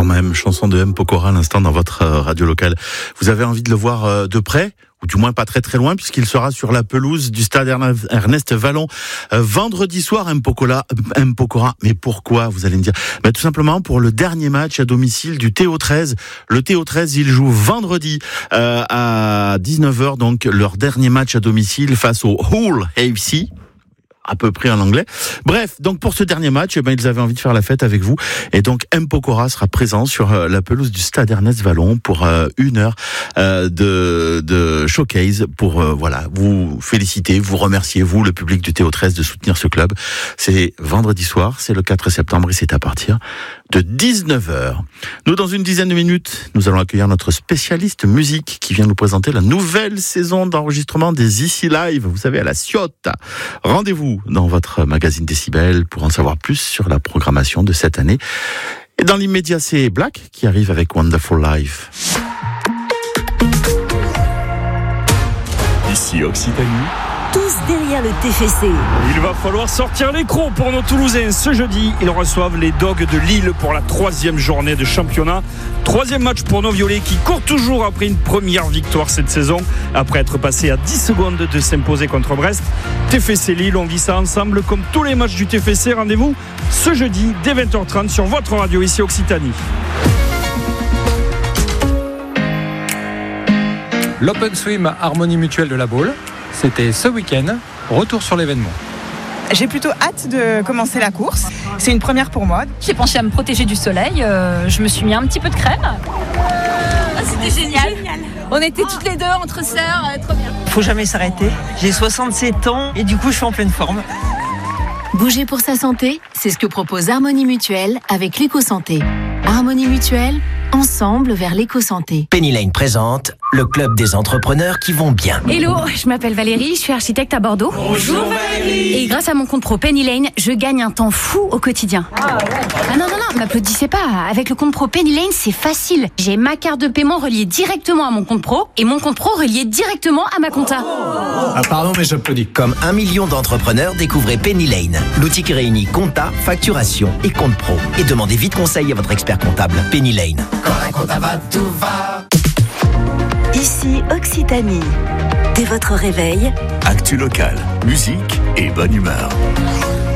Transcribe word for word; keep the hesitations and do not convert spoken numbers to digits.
Quand même, chanson de M. Pokora à l'instant dans votre radio locale. Vous avez envie de le voir de près ? Ou du moins pas très très loin, puisqu'il sera sur la pelouse du stade Ernest Vallon euh, vendredi soir, M. Pokora. M. Pokora. Mais pourquoi, vous allez me dire ? Ben, tout simplement pour le dernier match à domicile du T O treize. Le T O treize, il joue vendredi euh, à dix-neuf heures, donc leur dernier match à domicile face au Hull A F C. À peu près en anglais. Bref, donc pour ce dernier match, eh ben, ils avaient envie de faire la fête avec vous. Et donc, M. Pokora sera présent sur euh, la pelouse du stade Ernest Vallon pour euh, une heure euh, de, de showcase pour euh, voilà vous féliciter, vous remercier, vous, le public du T O treize, de soutenir ce club. C'est vendredi soir, c'est le quatre septembre et c'est à partir de dix-neuf heures. Nous, dans une dizaine de minutes, nous allons accueillir notre spécialiste musique qui vient nous présenter la nouvelle saison d'enregistrement des Ici Live, vous savez, à la Ciotat. Rendez-vous dans votre magazine Décibel pour en savoir plus sur la programmation de cette année. Et dans l'immédiat, c'est Black qui arrive avec Wonderful Life. Ici Occitanie. Tous derrière le T F C. Il va falloir sortir les crocs pour nos Toulousains. Ce jeudi, ils reçoivent les Dogs de Lille pour la troisième journée de championnat. Troisième match pour nos Violets qui courent toujours après une première victoire cette saison, après être passé à dix secondes de s'imposer contre Brest. T F C Lille, on vit ça ensemble comme tous les matchs du T F C. Rendez-vous ce jeudi dès vingt heures trente sur votre radio ici Occitanie. L'Open Swim Harmonie Mutuelle de la Baule, c'était ce week-end. Retour sur l'événement. J'ai plutôt hâte de commencer la course. C'est une première pour moi. J'ai pensé à me protéger du soleil. Euh, je me suis mis un petit peu de crème. Ah, c'était génial. génial. On était toutes les deux entre sœurs. Euh, trop bien. Faut jamais s'arrêter. J'ai soixante-sept ans et du coup, je suis en pleine forme. Bouger pour sa santé, c'est ce que propose Harmonie Mutuelle avec l'éco-santé. Harmonie Mutuelle, ensemble vers l'éco-santé. Penny Lane présente le club des entrepreneurs qui vont bien. Hello, je m'appelle Valérie, je suis architecte à Bordeaux. Bonjour Valérie. Et grâce à mon compte pro Penny Lane, je gagne un temps fou au quotidien. Ah, ouais. ah non, non, non, m'applaudissez pas. Avec le compte pro Penny Lane, c'est facile. J'ai ma carte de paiement reliée directement à mon compte pro et mon compte pro relié directement à ma compta. Ah pardon, mais j'applaudis. Comme un million d'entrepreneurs, découvrez Penny Lane, l'outil qui réunit compta, facturation et compte pro. Et demandez vite conseil à votre expert comptable. Penny Lane. Quand la compta va, tout va. Ici Occitanie. Dès votre réveil, Actu locale, musique et bonne humeur.